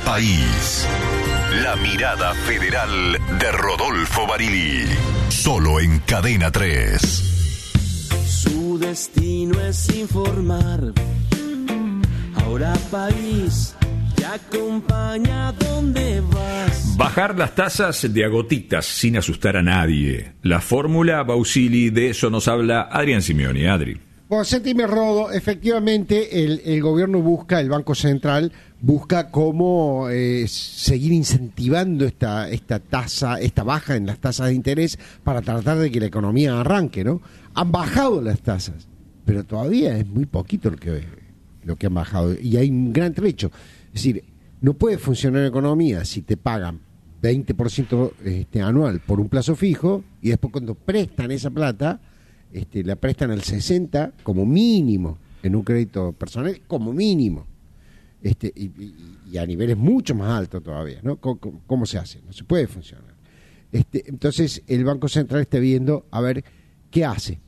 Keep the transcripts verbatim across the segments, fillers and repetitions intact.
País. La mirada federal de Rodolfo Barili. Solo en Cadena tres. Su destino es informar. Ahora País te acompaña donde vas. Bajar las tasas de a gotitas sin asustar a nadie. La fórmula Bausili, de eso nos habla Adrián Simioni. Adri. Bueno, sentime Rodo, efectivamente el, el gobierno busca, el Banco Central busca cómo eh, seguir incentivando esta esta tasa, esta baja en las tasas de interés para tratar de que la economía arranque, ¿no? Han bajado las tasas, pero todavía es muy poquito lo que, lo que han bajado y hay un gran trecho. Es decir, no puede funcionar la economía si te pagan veinte por ciento este, anual por un plazo fijo y después cuando prestan esa plata, este, la prestan al sesenta como mínimo en un crédito personal, como mínimo. Este, y, y, y a niveles mucho más altos todavía, ¿no? ¿Cómo, cómo, cómo se hace? No se puede funcionar. Este, entonces, el Banco Central está viendo a ver qué hace.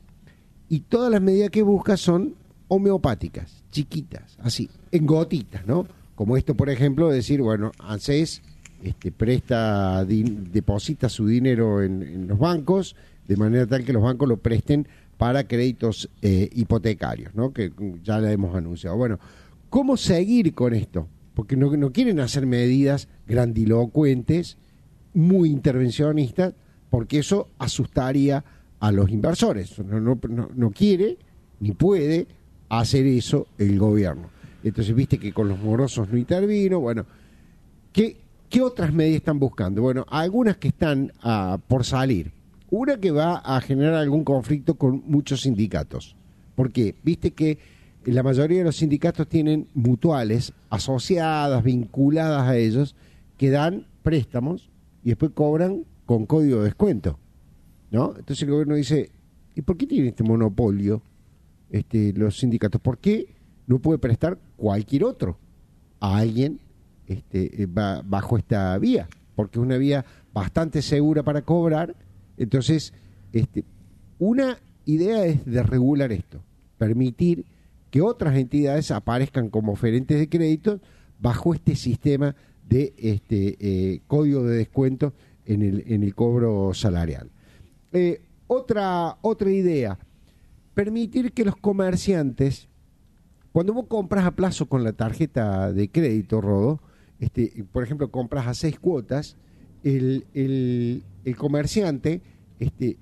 Y todas las medidas que busca son homeopáticas, chiquitas, así, en gotitas, ¿no? Como esto, por ejemplo, decir, bueno, ANSES este, presta, din, deposita su dinero en, en los bancos, de manera tal que los bancos lo presten para créditos eh, hipotecarios, ¿no? Que ya le hemos anunciado. Bueno, ¿cómo seguir con esto? Porque no, no quieren hacer medidas grandilocuentes, muy intervencionistas, porque eso asustaría a los inversores. No, no, no, no quiere ni puede hacer eso el gobierno. Entonces, viste que con los morosos no intervino. Bueno, ¿qué, qué otras medidas están buscando? Bueno, algunas que están uh, por salir. Una que va a generar algún conflicto con muchos sindicatos. ¿Por qué? Viste que la mayoría de los sindicatos tienen mutuales asociadas, vinculadas a ellos, que dan préstamos y después cobran con código de descuento, ¿no? Entonces el gobierno dice, ¿y por qué tiene este monopolio este, los sindicatos? ¿Por qué no puede prestar cualquier otro a alguien este, bajo esta vía? Porque es una vía bastante segura para cobrar. Entonces, este, una idea es de regular esto, permitir que otras entidades aparezcan como oferentes de crédito bajo este sistema de este eh, código de descuento en el en el cobro salarial. Eh, otra otra idea, permitir que los comerciantes, cuando vos compras a plazo con la tarjeta de crédito, Rodo, este, por ejemplo, compras a seis cuotas, el, el, el comerciante este,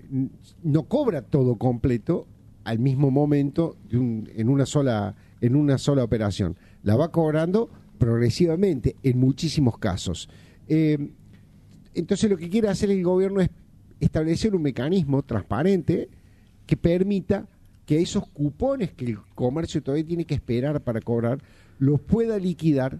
no cobra todo completo al mismo momento de un, en una sola en una sola operación. La va cobrando progresivamente en muchísimos casos. Eh, entonces lo que quiere hacer el gobierno es establecer un mecanismo transparente que permita que esos cupones que el comercio todavía tiene que esperar para cobrar los pueda liquidar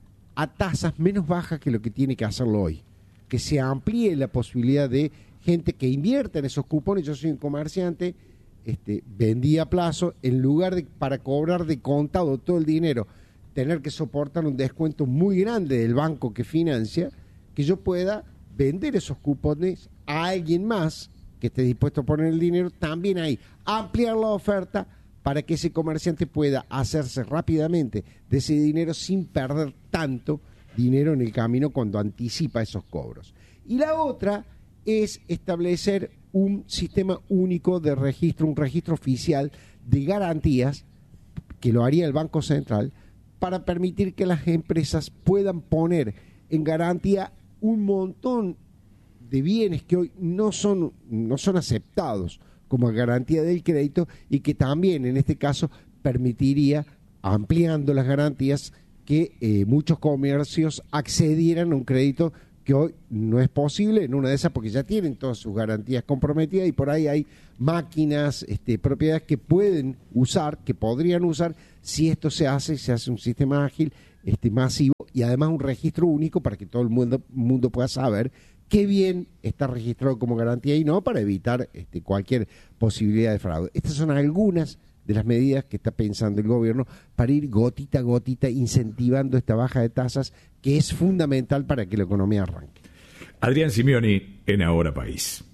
a tasas menos bajas que lo que tiene que hacerlo hoy. Que se amplíe la posibilidad de gente que invierta en esos cupones. Yo soy un comerciante, este, vendí a plazo, en lugar de para cobrar de contado todo el dinero, tener que soportar un descuento muy grande del banco que financia, que yo pueda vender esos cupones a alguien más que esté dispuesto a poner el dinero también ahí, ampliar la oferta para que ese comerciante pueda hacerse rápidamente de ese dinero sin perder tanto dinero en el camino cuando anticipa esos cobros. Y la otra es establecer un sistema único de registro, un registro oficial de garantías, que lo haría el Banco Central, para permitir que las empresas puedan poner en garantía un montón de bienes que hoy no son, no son aceptados como garantía del crédito y que también en este caso permitiría, ampliando las garantías, que eh, muchos comercios accedieran a un crédito que hoy no es posible en una de esas porque ya tienen todas sus garantías comprometidas y por ahí hay máquinas, este, propiedades que pueden usar, que podrían usar si esto se hace, se hace un sistema ágil, este, masivo y además un registro único para que todo el mundo, mundo pueda saber qué bien está registrado como garantía y no, para evitar este, cualquier posibilidad de fraude. Estas son algunas de las medidas que está pensando el gobierno para ir gotita a gotita incentivando esta baja de tasas que es fundamental para que la economía arranque. Adrián Simioni en Ahora País.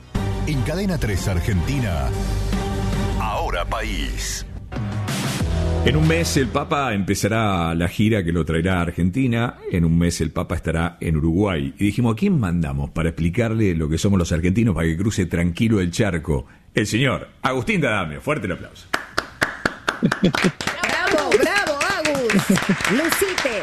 En Cadena tres Argentina, Ahora País. En un mes el Papa empezará la gira que lo traerá a Argentina. En un mes el Papa estará en Uruguay. Y dijimos, ¿a quién mandamos para explicarle lo que somos los argentinos para que cruce tranquilo el charco? El señor Agustín D'Adamio. Fuerte el aplauso. ¡Bravo, bravo, Agus! ¡Lucite!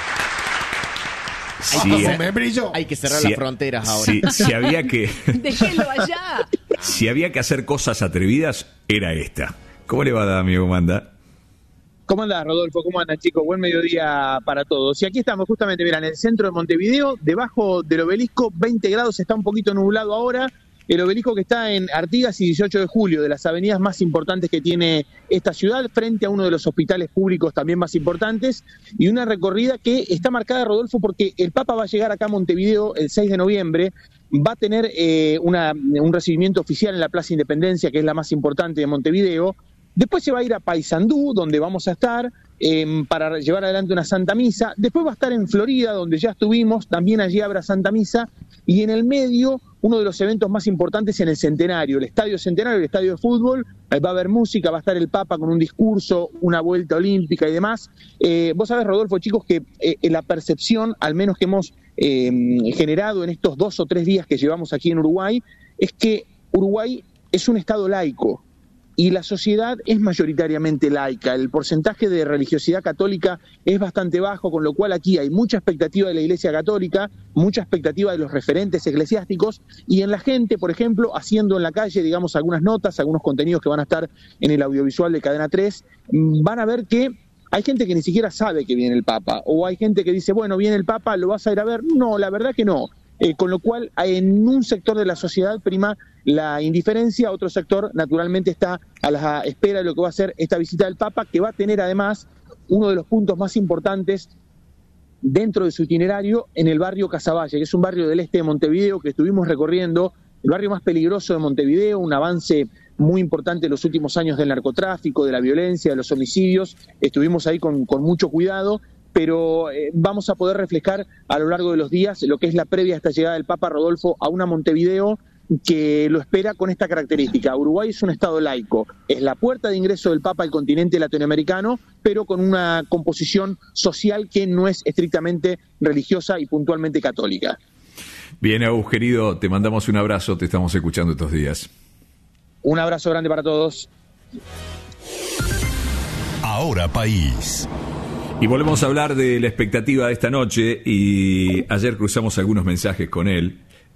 Si, Ay, me brillo. Hay que cerrar si, las fronteras ahora. Si, si había que... ¡Déjenlo allá! Si había que hacer cosas atrevidas, era esta. ¿Cómo le va, D'Adamio? ¿Cómo anda? ¿Cómo andás, Rodolfo? ¿Cómo andan, chicos? Buen mediodía para todos. Y aquí estamos justamente, mira, en el centro de Montevideo, debajo del obelisco, veinte grados, está un poquito nublado ahora. El obelisco que está en Artigas y dieciocho de julio, de las avenidas más importantes que tiene esta ciudad, frente a uno de los hospitales públicos también más importantes, y una recorrida que está marcada, Rodolfo, porque el Papa va a llegar acá a Montevideo el seis de noviembre, va a tener eh, una, un recibimiento oficial en la Plaza Independencia, que es la más importante de Montevideo. Después se va a ir a Paysandú, donde vamos a estar, eh, para llevar adelante una Santa Misa. Después va a estar en Florida, donde ya estuvimos, también allí habrá Santa Misa. Y en el medio, uno de los eventos más importantes en el Centenario, el Estadio Centenario, el Estadio de Fútbol. Eh, va a haber música, va a estar el Papa con un discurso, una vuelta olímpica y demás. Eh, vos sabés, Rodolfo, chicos, que eh, la percepción, al menos que hemos eh, generado en estos dos o tres días que llevamos aquí en Uruguay, es que Uruguay es un Estado laico. Y la sociedad es mayoritariamente laica, el porcentaje de religiosidad católica es bastante bajo, con lo cual aquí hay mucha expectativa de la Iglesia Católica, mucha expectativa de los referentes eclesiásticos, y en la gente, por ejemplo, haciendo en la calle, digamos, algunas notas, algunos contenidos que van a estar en el audiovisual de Cadena tres, van a ver que hay gente que ni siquiera sabe que viene el Papa, o hay gente que dice, bueno, viene el Papa, ¿lo vas a ir a ver? No, la verdad que no. Eh, con lo cual, en un sector de la sociedad prima la indiferencia, otro sector naturalmente está a la espera de lo que va a ser esta visita del Papa, que va a tener además uno de los puntos más importantes dentro de su itinerario en el barrio Casaballe, que es un barrio del este de Montevideo que estuvimos recorriendo, el barrio más peligroso de Montevideo, un avance muy importante en los últimos años del narcotráfico, de la violencia, de los homicidios. Estuvimos ahí con, con mucho cuidado, pero eh, vamos a poder reflejar a lo largo de los días lo que es la previa a esta llegada del Papa, Rodolfo, a una Montevideo que lo espera con esta característica. Uruguay es un estado laico, es la puerta de ingreso del Papa al continente latinoamericano, pero con una composición social que no es estrictamente religiosa y puntualmente católica. Bien, Agus, querido, te mandamos un abrazo, te estamos escuchando estos días. Un abrazo grande para todos. Ahora País. Y volvemos a hablar de la expectativa de esta noche, y ayer cruzamos algunos mensajes con él.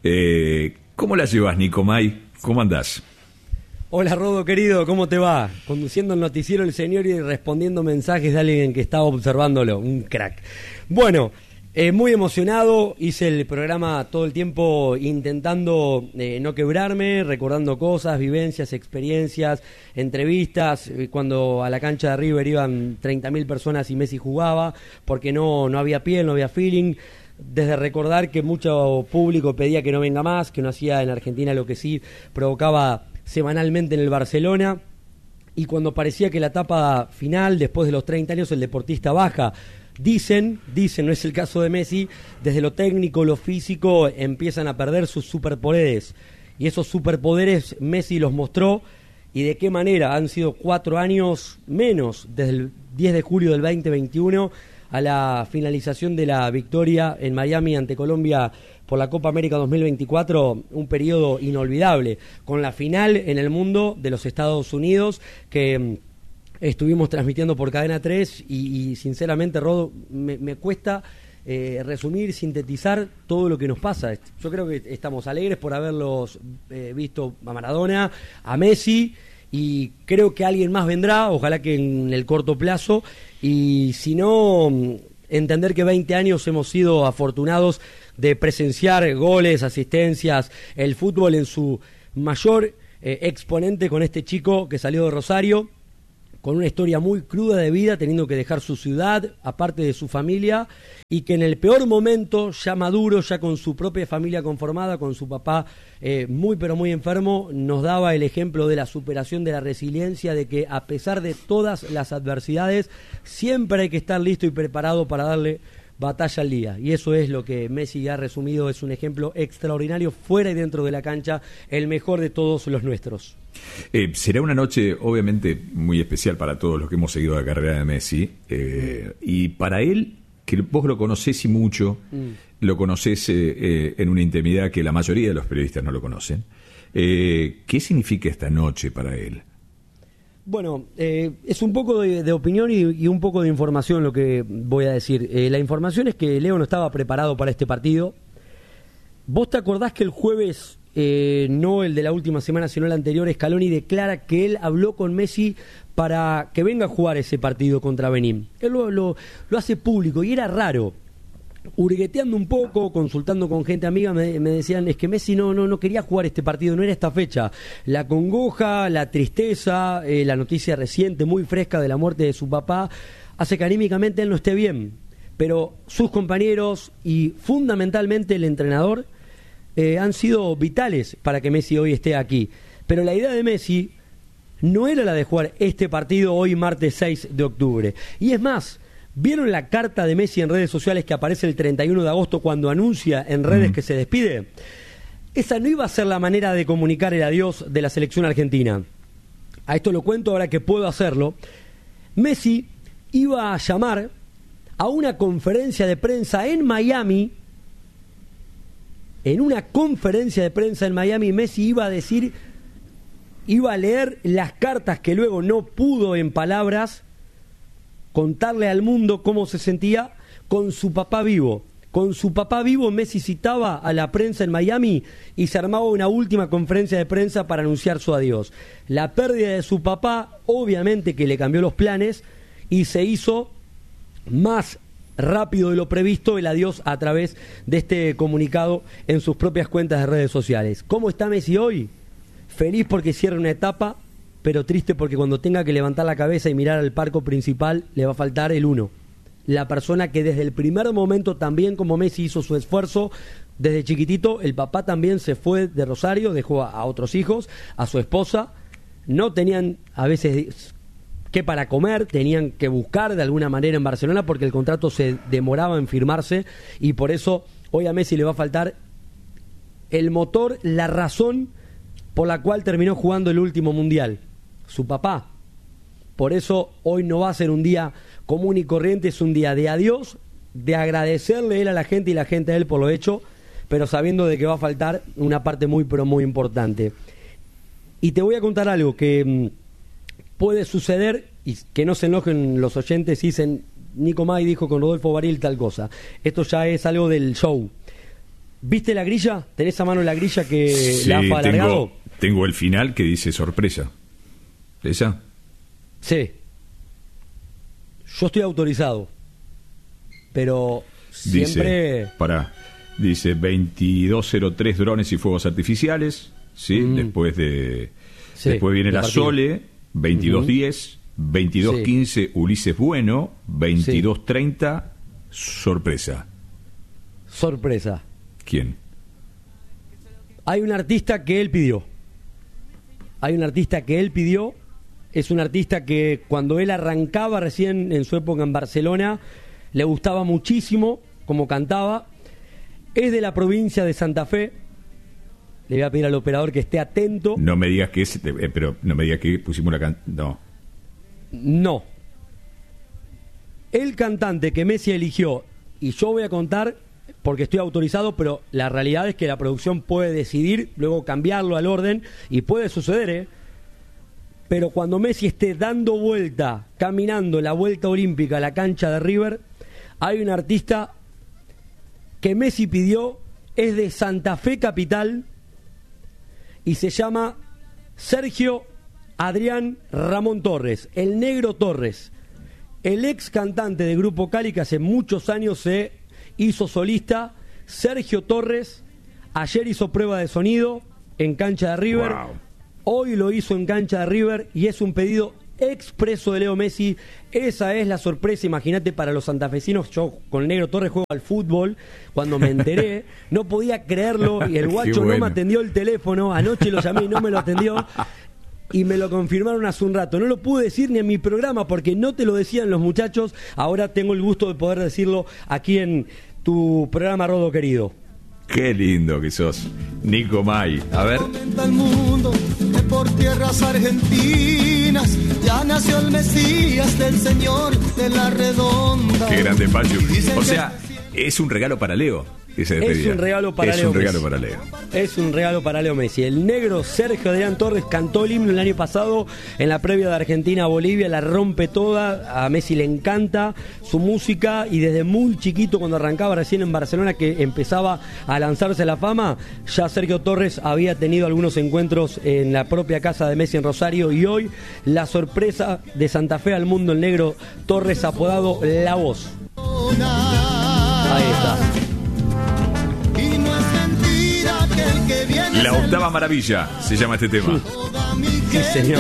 Eh, ¿Cómo la llevas, Nicomay? ¿Cómo andás? Hola, Rodo, querido, ¿cómo te va? Conduciendo el noticiero el señor y respondiendo mensajes de alguien que estaba observándolo, un crack. Bueno, eh, muy emocionado, hice el programa todo el tiempo intentando eh, no quebrarme, recordando cosas, vivencias, experiencias, entrevistas, eh, cuando a la cancha de River iban treinta mil personas y Messi jugaba, porque no, no había piel, no había feeling. Desde recordar que mucho público pedía que no venga más, que no hacía en Argentina lo que sí provocaba semanalmente en el Barcelona, y cuando parecía que la etapa final, después de los treinta años, el deportista baja, dicen, dicen, no es el caso de Messi, desde lo técnico, lo físico, empiezan a perder sus superpoderes, y esos superpoderes Messi los mostró, y de qué manera. Han sido cuatro años menos, desde el diez de julio del veinte veintiuno, a la finalización de la victoria en Miami ante Colombia por la Copa América dos mil veinticuatro, un periodo inolvidable, con la final en el mundo de los Estados Unidos, que estuvimos transmitiendo por Cadena tres, y, y sinceramente, Rodo, me, me cuesta eh, resumir, sintetizar todo lo que nos pasa. Yo creo que estamos alegres por haberlos eh, visto a Maradona, a Messi, y creo que alguien más vendrá, ojalá que en el corto plazo, y si no, entender que veinte años hemos sido afortunados de presenciar goles, asistencias, el fútbol en su mayor eh, exponente, con este chico que salió de Rosario, con una historia muy cruda de vida, teniendo que dejar su ciudad, aparte de su familia, y que en el peor momento, ya maduro, ya con su propia familia conformada, con su papá eh, muy pero muy enfermo, nos daba el ejemplo de la superación, de la resiliencia, de que a pesar de todas las adversidades, siempre hay que estar listo y preparado para darle batalla al día. Y eso es lo que Messi ha resumido, es un ejemplo extraordinario fuera y dentro de la cancha, el mejor de todos los nuestros. Eh, será una noche obviamente muy especial para todos los que hemos seguido la carrera de Messi, eh, y para él, que vos lo conocés y mucho, mm. lo conocés eh, eh, en una intimidad que la mayoría de los periodistas no lo conocen. Eh, ¿Qué significa esta noche para él? Bueno, eh, es un poco de, de opinión y, y un poco de información lo que voy a decir. Eh, la información es que Leo no estaba preparado para este partido. ¿Vos te acordás que el jueves, eh, no el de la última semana, sino el anterior, Scaloni declara que él habló con Messi para que venga a jugar ese partido contra Benín? Él lo, lo, lo hace público y era raro. Hurgueteando un poco, consultando con gente amiga, me, me decían, es que Messi no, no, no quería jugar este partido, no era esta fecha. La congoja, la tristeza, eh, la noticia reciente, muy fresca de la muerte de su papá, hace que anímicamente él no esté bien. Pero sus compañeros y fundamentalmente el entrenador eh, han sido vitales para que Messi hoy esté aquí. Pero la idea de Messi no era la de jugar este partido hoy martes seis de octubre. Y es más, ¿vieron la carta de Messi en redes sociales que aparece el treinta y uno de agosto cuando anuncia en redes mm. que se despide? Esa no iba a ser la manera de comunicar el adiós de la selección argentina. A esto lo cuento ahora que puedo hacerlo. Messi iba a llamar a una conferencia de prensa en Miami. En una conferencia de prensa en Miami, Messi iba a decir, iba a leer las cartas que luego no pudo en palabras contarle al mundo cómo se sentía con su papá vivo. Con su papá vivo, Messi citaba a la prensa en Miami y se armaba una última conferencia de prensa para anunciar su adiós. La pérdida de su papá, obviamente que le cambió los planes y se hizo más rápido de lo previsto el adiós a través de este comunicado en sus propias cuentas de redes sociales. ¿Cómo está Messi hoy? Feliz porque cierra una etapa, pero triste porque cuando tenga que levantar la cabeza y mirar al palco principal le va a faltar el uno. La persona que desde el primer momento, también como Messi hizo su esfuerzo desde chiquitito, el papá también se fue de Rosario, dejó a, a otros hijos, a su esposa, no tenían a veces qué para comer, tenían que buscar de alguna manera en Barcelona porque el contrato se demoraba en firmarse y por eso hoy a Messi le va a faltar el motor, la razón por la cual terminó jugando el último mundial. Su papá. Por eso hoy no va a ser un día común y corriente, es un día de adiós, de agradecerle él a la gente y la gente a él por lo hecho, pero sabiendo de que va a faltar una parte muy pero muy importante. Y te voy a contar algo que mmm, puede suceder y que no se enojen los oyentes si dicen Nico May dijo con Rodolfo Baril tal cosa. Esto ya es algo del show. ¿Viste la grilla? ¿Tenés a mano la grilla que sí, la ha alargado? Tengo, tengo el final que dice sorpresa. ¿Esa? Sí. Yo estoy autorizado. Pero siempre... Dice, pará, dice veintidós cero tres drones y fuegos artificiales, ¿sí? Mm. Después de... Sí, después viene la partido. Sole, veintidós diez, uh-huh. veintidós quince sí. Ulises Bueno, veintidós treinta, sí. Sorpresa. Sorpresa. ¿Quién? Hay un artista que él pidió. Hay un artista que él pidió. Es un artista que cuando él arrancaba recién en su época en Barcelona, le gustaba muchísimo como cantaba. Es de la provincia de Santa Fe. Le voy a pedir al operador que esté atento. No me digas que es, eh, pero no me digas que pusimos la can... No. No. El cantante que Messi eligió, y yo voy a contar porque estoy autorizado, pero la realidad es que la producción puede decidir, luego cambiarlo al orden, y puede suceder, ¿eh? Pero cuando Messi esté dando vuelta, caminando la vuelta olímpica a la cancha de River, hay un artista que Messi pidió, es de Santa Fe capital y se llama Sergio Adrián Ramón Torres, el Negro Torres, el ex cantante de Grupo Cali que hace muchos años se hizo solista. Sergio Torres ayer hizo prueba de sonido en cancha de River. Wow. Hoy lo hizo en cancha de River y es un pedido expreso de Leo Messi. Esa es la sorpresa, imagínate, para los santafesinos. Yo con el Negro Torres juego al fútbol. Cuando me enteré, no podía creerlo y el guacho bueno. no me atendió el teléfono. Anoche lo llamé y no me lo atendió. y me lo confirmaron hace un rato. No lo pude decir ni en mi programa porque no te lo decían los muchachos. Ahora tengo el gusto de poder decirlo aquí en tu programa, Rodo querido. Qué lindo que sos, Nico May. A ver. El mundo que por tierras argentinas ya nació el Mesías del Señor de la Redonda. Qué grande, Pachu. O sea, es un regalo para Leo. Es un regalo para es Leo. un regalo Messi. para Leo. Es un regalo para Leo Messi. El negro Sergio Adrián Torres cantó el himno el año pasado en la previa de Argentina a Bolivia, la rompe toda. A Messi le encanta su música y desde muy chiquito, cuando arrancaba recién en Barcelona, que empezaba a lanzarse a la fama, ya Sergio Torres había tenido algunos encuentros en la propia casa de Messi en Rosario, y hoy la sorpresa de Santa Fe al mundo, el negro Torres, apodado La Voz. Ahí está. La octava maravilla se llama este tema. Sí, señor.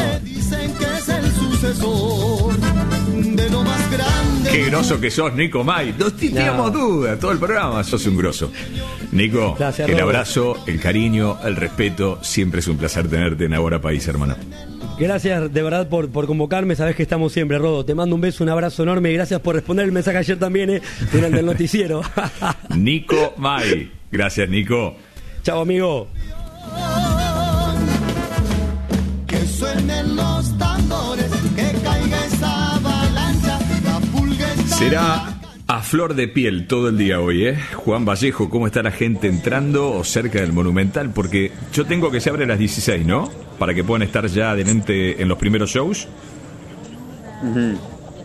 Qué groso que sos, Nico May. No teníamos no. duda, todo el programa sos un groso. Nico, gracias, el Rodo. abrazo, el cariño, el respeto. Siempre es un placer tenerte en Ahora País, hermano. Gracias de verdad por, por convocarme. Sabés que estamos siempre, Rodo. Te mando un beso, un abrazo enorme y gracias por responder el mensaje ayer también, eh, durante el noticiero. Nico May. Gracias, Nico. Chao, amigo. Que suenen los tambores, que caiga esa avalancha, la pulga está... Será a flor de piel todo el día hoy, ¿eh? Juan Vallejo, ¿cómo está la gente entrando o cerca del Monumental? Porque yo tengo que se abre a las dieciséis, ¿no? Para que puedan estar ya adelante en los primeros shows. Uh-huh.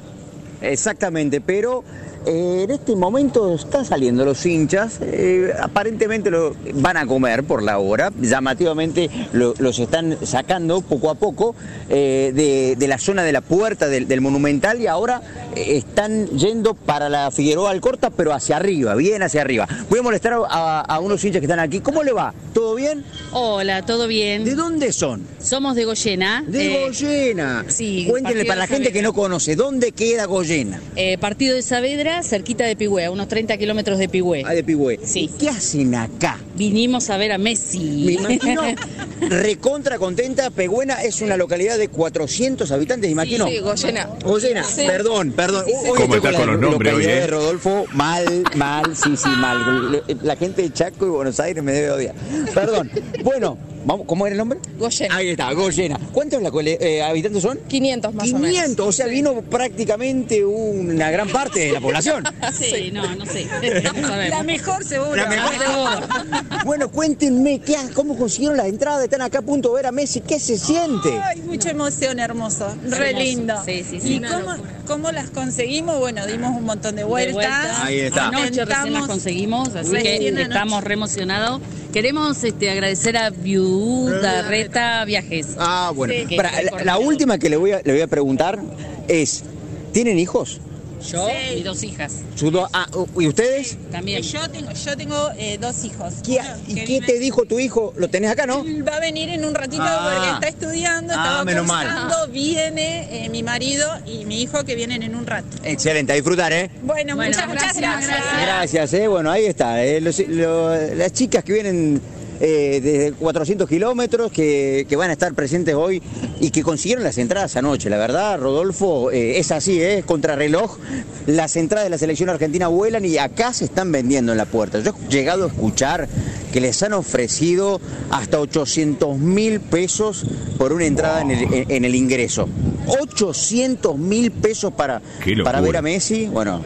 Exactamente, pero... Eh, en este momento están saliendo los hinchas, eh, aparentemente lo van a comer por la hora, llamativamente lo, los están sacando poco a poco eh, de, de la zona de la puerta del, del Monumental, y ahora eh, están yendo para la Figueroa Alcorta, pero hacia arriba, bien hacia arriba. Voy a molestar a, a unos hinchas que están aquí. ¿Cómo le va? ¿Todo bien? Hola, ¿todo bien? ¿De dónde son? Somos de Goyena. De eh, Goyena. Sí. Cuéntenle para la gente que no conoce, ¿dónde queda Goyena? Eh, partido de Saavedra, cerquita de Pigüé, a unos treinta kilómetros de Pigüé. Ah, de Pigüé. Sí. ¿Qué hacen acá? Vinimos a ver a Messi. Me imagino recontra contenta. Pigüena es una localidad de cuatrocientos habitantes, imagino. Sí, sí, Goyena. Goyena, sí. perdón, perdón. Sí, sí. Hoy ¿Cómo estoy está con los nombres hoy, eh? de Rodolfo, mal, mal, sí, sí, mal. La gente de Chaco y Buenos Aires me debe odiar. Perdón. Bueno, vamos, ¿cómo era el nombre? Goyena. Ahí está, Goyena. ¿Cuántos la, eh, habitantes son? quinientos más quinientos, o menos. o sea, vino prácticamente una gran parte de la población. Sí, no, no sé. Vamos a ver. La mejor seguro. La mejor seguro. Bueno, cuéntenme, ¿qué, ¿cómo consiguieron las entradas? Están acá a punto de ver a Messi. ¿Qué se siente? Ay, mucha emoción, hermoso. Re Hermoso. lindo. Sí, sí, sí. ¿Y cómo, cómo las conseguimos? Bueno, dimos un montón de vueltas. De vuelta. Ahí está. Anoche recién las conseguimos, así Recién que anoche. estamos re emocionados. Queremos este, agradecer a Viuda Reta Viajes. Ah, bueno. Sí. Para, la, la última que le voy, a, le voy a preguntar es, ¿tienen hijos? Yo Sí. y dos hijas. Sus dos- ah, ¿y ustedes? También. Yo tengo, yo tengo eh, dos hijos. ¿Qué, Uno ¿Y que qué vive- te dijo tu hijo? ¿Lo tenés acá, no? Va a venir en un ratito Ah. porque está estudiando, Ah, estaba menos mal. cursando, viene eh, mi marido y mi hijo que vienen en un rato. Excelente, a disfrutar, ¿eh? Bueno, Bueno, muchas, muchas gracias, gracias. gracias. Gracias, ¿eh? Bueno, ahí está. eh, los- lo- las chicas que vienen eh, desde cuatrocientos kilómetros, que, que van a estar presentes hoy y que consiguieron las entradas anoche. La verdad, Rodolfo, eh, es así, ¿eh? Es contrarreloj. Las entradas de la selección argentina vuelan y acá se están vendiendo en la puerta. Yo he llegado a escuchar que les han ofrecido hasta ochocientos mil pesos por una entrada en el, en- en el ingreso. ochocientos mil pesos para, Qué locura. para ver a Messi. Bueno,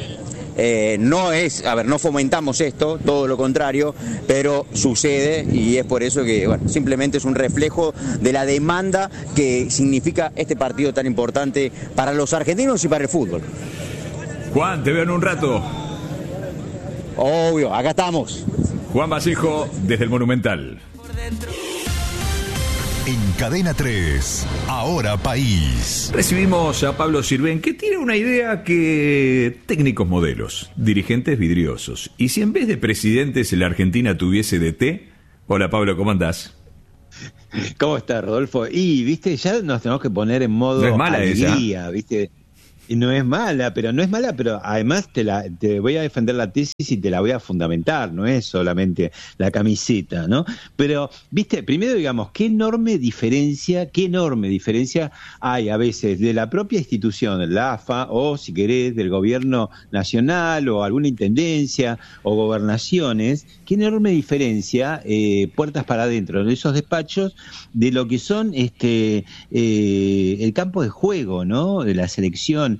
eh, no es, a ver, no fomentamos esto, todo lo contrario, pero sucede y es por eso que, bueno, simplemente es un reflejo de la demanda que significa este partido tan importante para los argentinos y para el fútbol. Juan, te veo en un rato. Obvio, acá estamos. Juan Vallejo, desde el Monumental. En Cadena tres, Ahora País. Recibimos a Pablo Sirven, que tiene una idea que técnicos modelos, dirigentes vidriosos. ¿Y si en vez de presidentes la Argentina tuviese D T? Hola Pablo, ¿cómo andás? ¿Cómo está, Rodolfo? Y, viste, ya nos tenemos que poner en modo No es mala alegría, viste. No es mala, pero no es mala, pero además te la te voy a defender la tesis y te la voy a fundamentar, no es solamente la camiseta, ¿no? Pero, viste, primero digamos, qué enorme diferencia, qué enorme diferencia hay a veces de la propia institución, la A F A, o si querés, del gobierno nacional, o alguna intendencia, o gobernaciones, qué enorme diferencia, eh, puertas para adentro de esos despachos, de lo que son este eh, el campo de juego, ¿no? De la selección.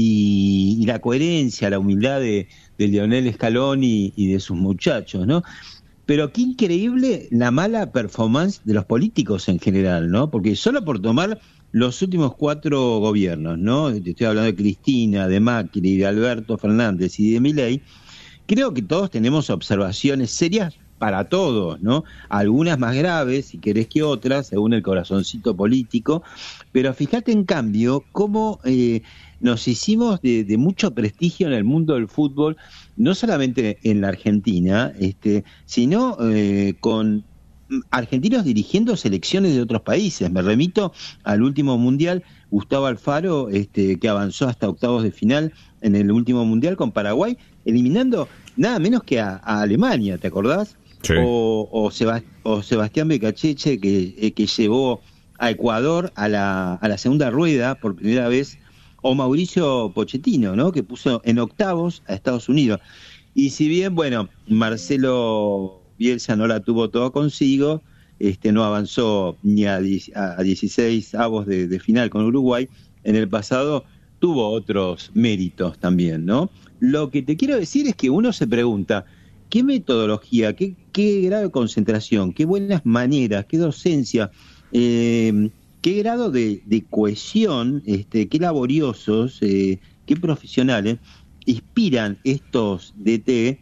Y, y la coherencia, la humildad de, de Lionel Scaloni y de sus muchachos, ¿no? Pero qué increíble la mala performance de los políticos en general, ¿no? Porque solo por tomar los últimos cuatro gobiernos, ¿no? Estoy hablando de Cristina, de Macri, de Alberto Fernández y de Milei, creo que todos tenemos observaciones serias para todos, ¿no? Algunas más graves, si querés, que otras, según el corazoncito político, pero fíjate en cambio cómo eh, nos hicimos de, de mucho prestigio en el mundo del fútbol, no solamente en la Argentina, este, sino eh, con argentinos dirigiendo selecciones de otros países. Me remito al último mundial, Gustavo Alfaro, este, que avanzó hasta octavos de final en el último mundial con Paraguay, eliminando nada menos que a, a Alemania, ¿te acordás? Sí. O, o, Sebast- o Sebastián Becacheche, que, eh, que llevó a Ecuador a la, a la segunda rueda por primera vez, o Mauricio Pochettino, ¿no? Que puso en octavos a Estados Unidos. Y si bien, bueno, Marcelo Bielsa no la tuvo todo consigo, este, no avanzó ni a, a dieciséis avos de, de final con Uruguay, en el pasado tuvo otros méritos también, ¿no? Lo que te quiero decir es que uno se pregunta, ¿qué metodología, qué, qué grado de concentración, qué buenas maneras, qué docencia, eh, qué grado de, de cohesión, este, qué laboriosos, eh, qué profesionales inspiran estos D T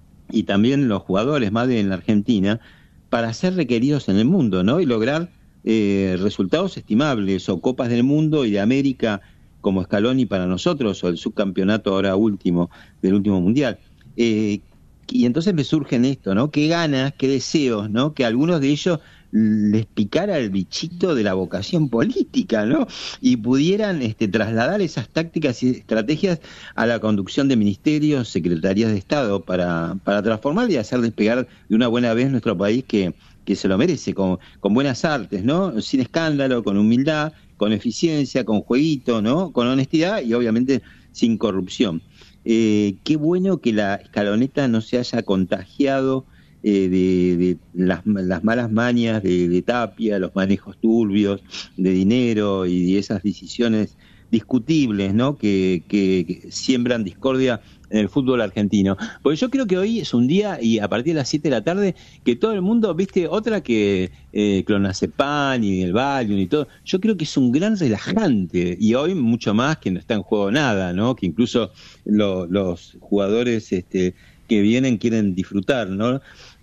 y también los jugadores, más de en la Argentina, para ser requeridos en el mundo, ¿no? Y lograr eh, resultados estimables, o Copas del Mundo y de América como Scaloni para nosotros, o el subcampeonato ahora último del último mundial. Eh, y entonces me surgen esto, ¿no? Qué ganas, qué deseos, ¿no? Que algunos de ellos les picara el bichito de la vocación política, ¿no? Y pudieran este, trasladar esas tácticas y estrategias a la conducción de ministerios, secretarías de Estado, para, para transformar y hacer despegar de una buena vez nuestro país que, que se lo merece, con, con buenas artes, ¿no? Sin escándalo, con humildad, con eficiencia, con jueguito, ¿no? Con honestidad y obviamente sin corrupción. Eh, qué bueno que la escaloneta no se haya contagiado eh, de, de las, las malas mañas de, de Tapia, los manejos turbios de dinero y de esas decisiones discutibles, ¿no? Que, que, que siembran discordia en el fútbol argentino. Porque yo creo que hoy es un día, y a partir de las siete de la tarde, que todo el mundo, viste, otra que eh, clonazepam y el Valium y todo, yo creo que es un gran relajante, y hoy mucho más que no está en juego nada, ¿no? Que incluso lo, los jugadores este, que vienen quieren disfrutar, ¿no?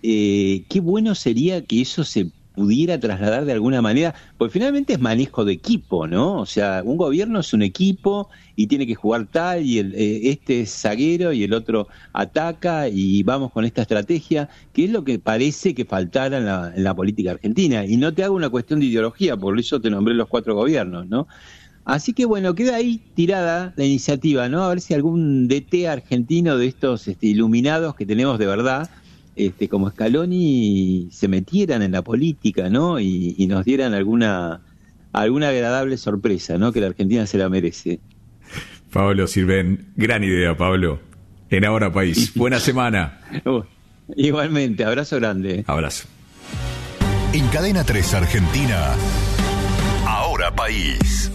Eh, qué bueno sería que eso se pudiera trasladar de alguna manera, porque finalmente es manejo de equipo, ¿no? O sea, un gobierno es un equipo y tiene que jugar tal, y el, eh, este es zaguero y el otro ataca, y vamos con esta estrategia, que es lo que parece que faltara en la, en la política argentina. Y no te hago una cuestión de ideología, por eso te nombré los cuatro gobiernos, ¿no? Así que bueno, queda ahí tirada la iniciativa, ¿no? A ver si algún D T argentino de estos este, iluminados que tenemos de verdad, este, como Scaloni, se metieran en la política, ¿no? Y, y nos dieran alguna alguna agradable sorpresa, ¿no? Que la Argentina se la merece. Pablo Sirven, gran idea, Pablo. En Ahora País. Buena semana. Uh, igualmente, abrazo grande. Abrazo. En Cadena tres Argentina, Ahora País.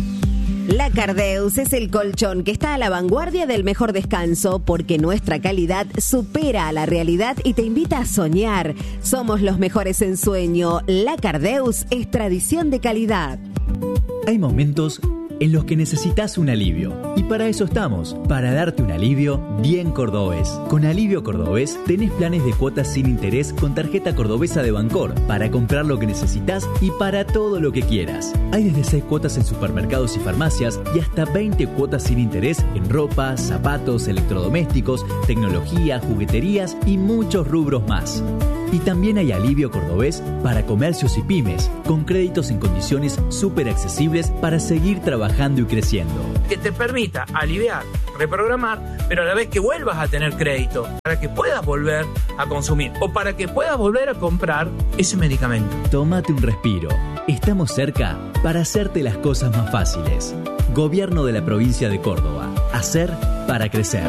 La Cardeus es el colchón que está a la vanguardia del mejor descanso, porque nuestra calidad supera a la realidad y te invita a soñar. Somos los mejores en sueño. La Cardeus es tradición de calidad. Hay momentos en los que necesitas un alivio, y para eso estamos, para darte un alivio bien cordobés. Con Alivio Cordobés tenés planes de cuotas sin interés con tarjeta cordobesa de Bancor para comprar lo que necesitas y para todo lo que quieras. Hay desde seis cuotas en supermercados y farmacias y hasta veinte cuotas sin interés en ropa, zapatos, electrodomésticos, tecnología, jugueterías y muchos rubros más. Y también hay alivio cordobés para comercios y pymes, con créditos en condiciones súper accesibles para seguir trabajando y creciendo. Que te permita aliviar, reprogramar, pero a la vez que vuelvas a tener crédito, para que puedas volver a consumir o para que puedas volver a comprar ese medicamento. Tómate un respiro. Estamos cerca para hacerte las cosas más fáciles. Gobierno de la provincia de Córdoba. Hacer para crecer.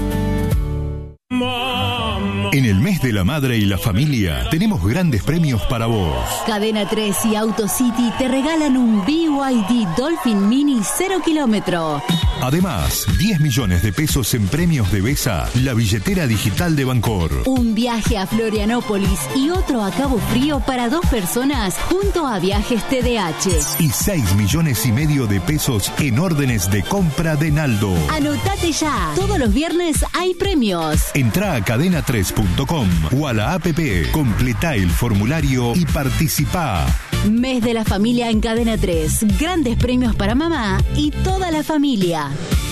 En el mes de la madre y la familia tenemos grandes premios para vos. Cadena tres y AutoCity te regalan un B Y D Dolphin Mini cero kilómetro. Además, diez millones de pesos en premios de Besa, la billetera digital de Bancor. Un viaje a Florianópolis y otro a Cabo Frío para dos personas junto a Viajes T D H. Y seis millones y medio de pesos en órdenes de compra de Naldo. Anotate ya. Todos los viernes hay premios. Entrá a cadena tres punto com o a la app, completá el formulario y participá. Mes de la familia en Cadena tres. Grandes premios para mamá y toda la familia.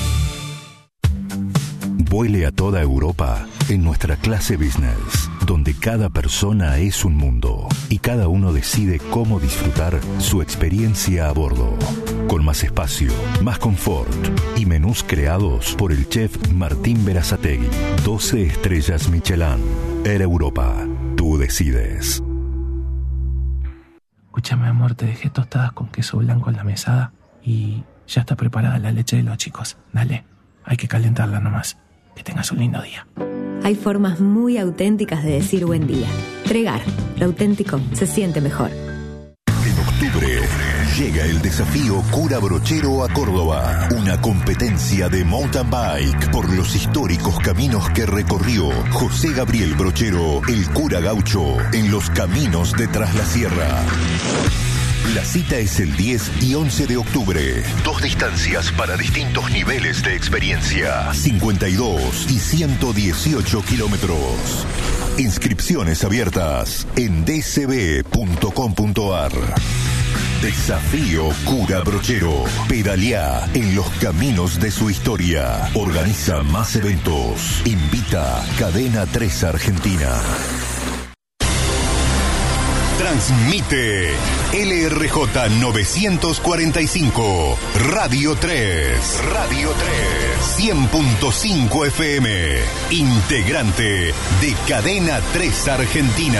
Vuele a toda Europa en nuestra clase business, donde cada persona es un mundo y cada uno decide cómo disfrutar su experiencia a bordo. Con más espacio, más confort y menús creados por el chef Martín Berazategui. doce estrellas Michelin. Air Europa. Tú decides. Escúchame, amor, te dejé tostadas con queso blanco en la mesada y ya está preparada la leche de los chicos. Dale, hay que calentarla nomás. Que tengas un lindo día. Hay formas muy auténticas de decir buen día. Tregar, lo auténtico se siente mejor. En octubre llega el desafío Cura Brochero a Córdoba. Una competencia de mountain bike por los históricos caminos que recorrió José Gabriel Brochero, el cura gaucho, en los caminos de Tras la Sierra. La cita es el diez y once de octubre. Dos distancias para distintos niveles de experiencia. cincuenta y dos y ciento dieciocho kilómetros. Inscripciones abiertas en d c b punto com punto a r. Desafío Cura Brochero. Pedaleá en los caminos de su historia. Organiza más eventos. Invita Cadena tres Argentina. Transmite L R J novecientos cuarenta y cinco, Radio tres. Radio tres. cien punto cinco F M. Integrante de Cadena tres Argentina.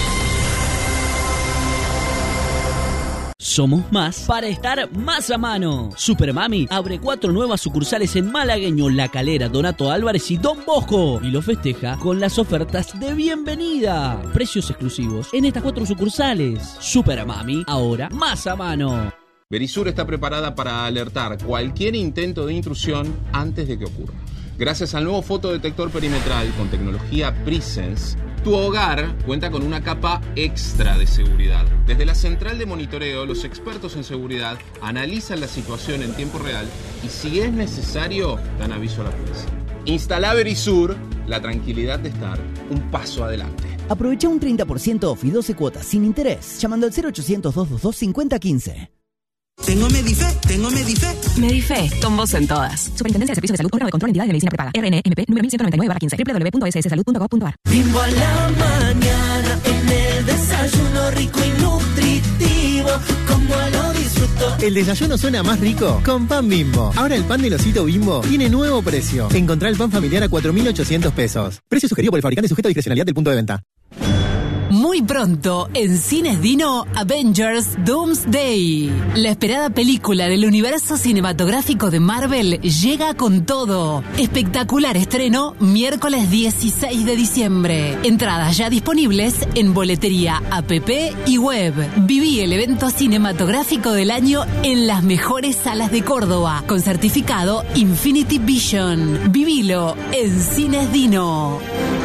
Somos más para estar más a mano. Supermami abre cuatro nuevas sucursales en Malagueño, La Calera, Donato Álvarez y Don Bosco. Y lo festeja con las ofertas de bienvenida. Precios exclusivos en estas cuatro sucursales. Supermami, ahora más a mano. Verisur está preparada para alertar cualquier intento de intrusión antes de que ocurra. Gracias al nuevo fotodetector perimetral con tecnología Presence, tu hogar cuenta con una capa extra de seguridad. Desde la central de monitoreo, los expertos en seguridad analizan la situación en tiempo real y, si es necesario, dan aviso a la policía. Instala Verisur, la tranquilidad de estar un paso adelante. Aprovecha un treinta por ciento off y doce cuotas sin interés llamando al cero ochocientos, doscientos veintidós, cincuenta quince. Tengo Medife, tengo Medife. Medife, con vos en todas. Superintendencia de Servicios de Salud, órgano de control de entidades de medicina prepaga. R N M P número mil ciento noventa y nueve barra quince. doble u doble u doble u punto s s salud punto gov punto a r. Bimbo a la mañana, en el desayuno rico y nutritivo, como lo disfruto. El desayuno suena más rico con pan Bimbo. Ahora el pan del osito Bimbo tiene nuevo precio. Encontrá el pan familiar a cuatro mil ochocientos pesos. Precio sugerido por el fabricante, sujeto a discrecionalidad del punto de venta. Muy pronto, en Cines Dino, Avengers Doomsday. La esperada película del universo cinematográfico de Marvel llega con todo. Espectacular estreno, miércoles dieciséis de diciembre. Entradas ya disponibles en boletería, app y web. Viví el evento cinematográfico del año en las mejores salas de Córdoba, con certificado Infinity Vision. Vivilo en Cines Dino.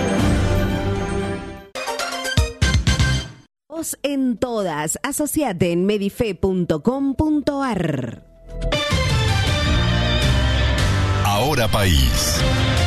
En todas, asociate en medife punto com punto a r. Ahora País.